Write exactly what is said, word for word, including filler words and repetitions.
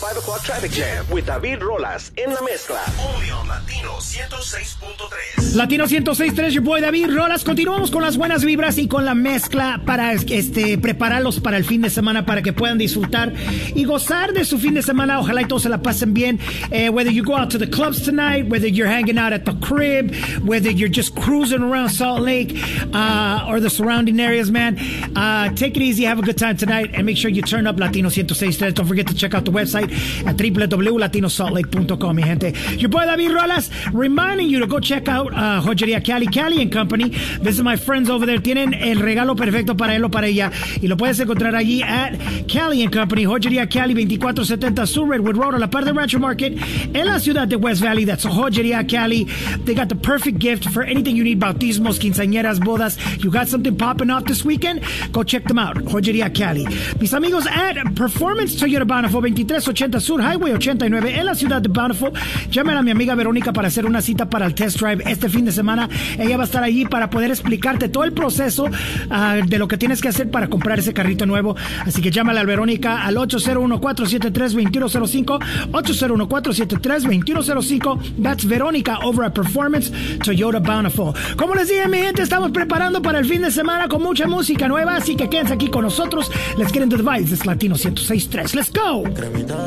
five o'clock traffic jam with David Rolas en la mezcla. Only on Latino ciento seis punto tres. Latino ciento seis punto tres, your boy David Rolas. Continuamos con las buenas vibras y con la mezcla para este, prepararlos para el fin de semana para que puedan disfrutar y gozar de su fin de semana. Ojalá y todos se la pasen bien. Uh, whether you go out to the clubs tonight, whether you're hanging out at the crib, whether you're just cruising around Salt Lake uh, or the surrounding areas, man, uh, take it easy, have a good time tonight, and make sure you turn up Latino ciento seis punto tres. Don't forget to check out the website at w w w dot latino salt lake dot com, mi gente. Your boy David Rolas reminding you to go check out uh, Joyería Cali, Cali and Company. Visit my friends over there. Tienen el regalo perfecto para él o para ella. Y lo puedes encontrar allí at Cali and Company, Joyería Cali, veinticuatro setenta Sur Redwood Road, a la par de Rancho Market, en la ciudad de West Valley. That's Joyería Cali. They got the perfect gift for anything you need, bautismos, quinceañeras, bodas. You got something popping off this weekend? Go check them out. Joyería Cali. Mis amigos at Performance Toyota Bountiful, veintitrés ochenta Sur Highway ochenta y nueve, en la ciudad de Bountiful. Llamen a mi amiga Verónica para hacer una cita para el test drive este fin de semana. Ella va a estar allí para poder explicarte todo el proceso uh, de lo que tienes que hacer para comprar ese carrito nuevo. Así que llámale a Verónica al ocho cero uno, cuatro siete tres, dos uno cero cinco, ocho cero uno, cuatro siete tres, dos uno cero cinco. That's Verónica over at Performance Toyota Bountiful. Como les dije, mi gente, estamos preparando para el fin de semana con mucha música nueva, así que quédense aquí con nosotros. Let's get into the vibes. It's Latino ciento seis punto tres. Let's go.